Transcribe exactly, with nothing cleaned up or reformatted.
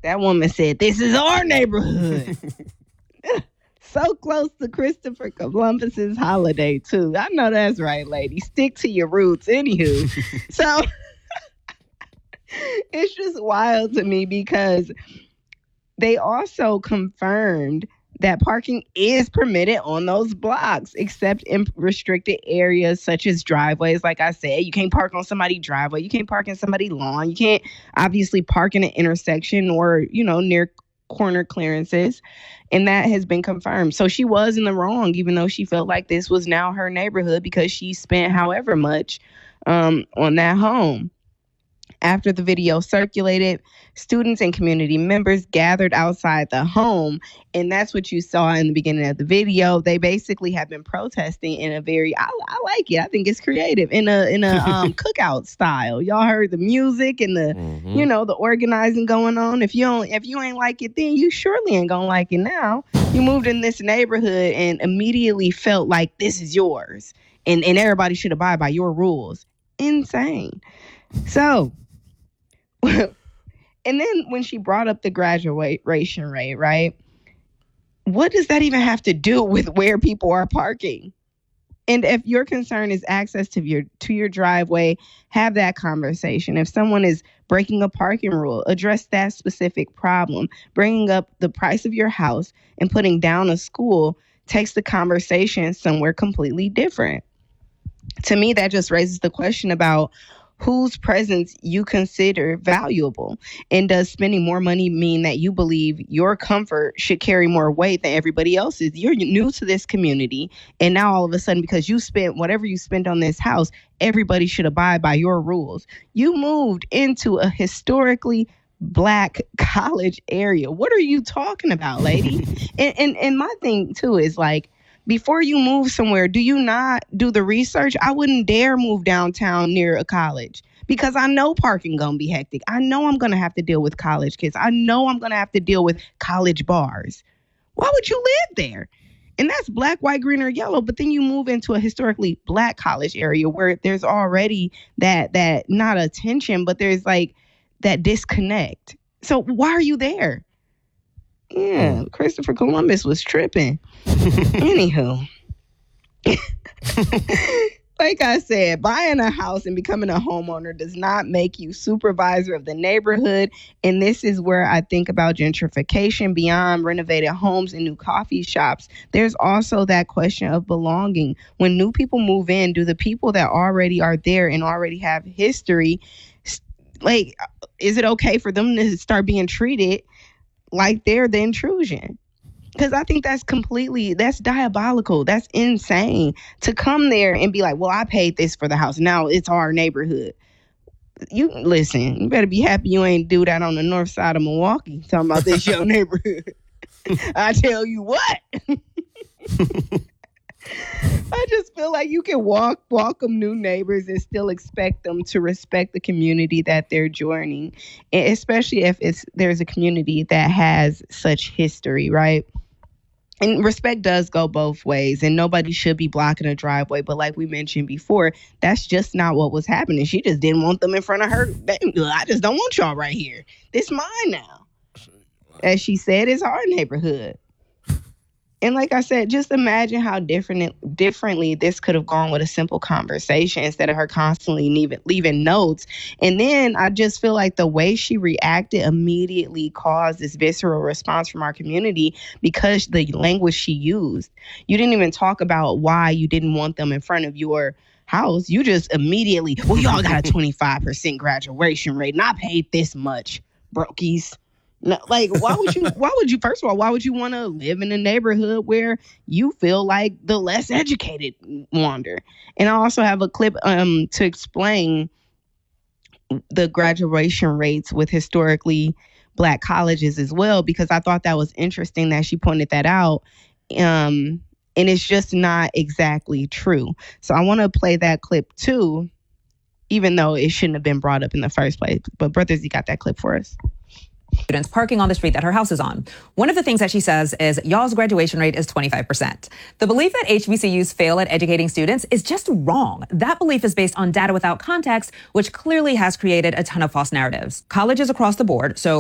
That woman said, "This is our neighborhood." So close to Christopher Columbus's holiday, too. I know that's right, lady. Stick to your roots. Anywho. So it's just wild to me because they also confirmed that parking is permitted on those blocks, except in restricted areas such as driveways. Like I said, you can't park on somebody's driveway. You can't park in somebody's lawn. You can't obviously park in an intersection or, you know, near corner clearances. And that has been confirmed. So she was in the wrong, even though she felt like this was now her neighborhood because she spent however much um, on that home. After the video circulated, students and community members gathered outside the home. And that's what you saw in the beginning of the video. They basically have been protesting in a very, I, I like it. I think it's creative in a in a um, cookout style. Y'all heard the music and the, mm-hmm. you know, the organizing going on. If you don't, if you ain't like it then, you surely ain't gonna like it now. You moved in this neighborhood and immediately felt like this is yours. And, and everybody should abide by your rules. Insane. So... And then when she brought up the graduation rate, right? What does that even have to do with where people are parking? And if your concern is access to your to your driveway, have that conversation. If someone is breaking a parking rule, address that specific problem. Bringing up the price of your house and putting down a school takes the conversation somewhere completely different. To me, that just raises the question about whose presence you consider valuable. And does spending more money mean that you believe your comfort should carry more weight than everybody else's? You're new to this community, and now all of a sudden, because you spent whatever you spent on this house, everybody should abide by your rules. You moved into a historically Black college area. What are you talking about, lady? and, and and my thing too is like, before you move somewhere, do you not do the research? I wouldn't dare move downtown near a college because I know parking gonna be hectic. I know I'm gonna have to deal with college kids. I know I'm gonna have to deal with college bars. Why would you live there? And that's black, white, green, or yellow. But then you move into a historically Black college area where there's already that, that not a tension, but there's like that disconnect. So why are you there? Yeah, Christopher Columbus was tripping. Anywho, like I said, buying a house and becoming a homeowner does not make you supervisor of the neighborhood. And this is where I think about gentrification beyond renovated homes and new coffee shops. There's also that question of belonging. When new people move in, do the people that already are there and already have history, like, is it okay for them to start being treated like they're the intrusion? Because I think that's completely, that's diabolical. That's insane to come there and be like, well, I paid this for the house. Now it's our neighborhood. You listen, you better be happy you ain't do that on the north side of Milwaukee. Talking about this your neighborhood. I tell you what. I just feel like you can walk, welcome new neighbors and still expect them to respect the community that they're joining, and especially if it's there's a community that has such history, right? And respect does go both ways, and nobody should be blocking a driveway. But like we mentioned before, that's just not what was happening. She just didn't want them in front of her. I just don't want y'all right here. This mine now. As she said, it's our neighborhood. And like I said, just imagine how different, differently this could have gone with a simple conversation instead of her constantly leaving, leaving notes. And then I just feel like the way she reacted immediately caused this visceral response from our community because the language she used. You didn't even talk about why you didn't want them in front of your house. You just immediately, well, y'all got a twenty-five percent graduation rate and I paid this much, brokies. No, like, why would you, why would you, first of all, why would you want to live in a neighborhood where you feel like the less educated wander? And I also have a clip um to explain the graduation rates with historically Black colleges as well, because I thought that was interesting that she pointed that out. Um, and it's just not exactly true. So I want to play that clip too, even though it shouldn't have been brought up in the first place. But Brothers, you got that clip for us? Students parking on the street that her house is on. One of the things that she says is y'all's graduation rate is twenty-five percent. The belief that H B C Us fail at educating students is just wrong. That belief is based on data without context, which clearly has created a ton of false narratives. Colleges across the board, so